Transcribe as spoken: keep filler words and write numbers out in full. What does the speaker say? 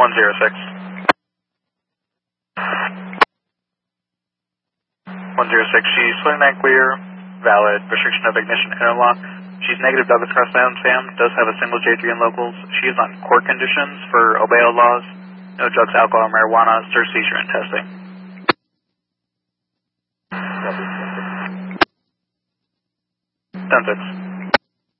one zero six. one zero six, she's swing that clear, valid, restriction of ignition interlock. She's negative Douglas crossbound, Sam, does have a single J three in locals. She is on court conditions for Obeo laws, no drugs, alcohol, marijuana, search, seizure, and testing. ten six.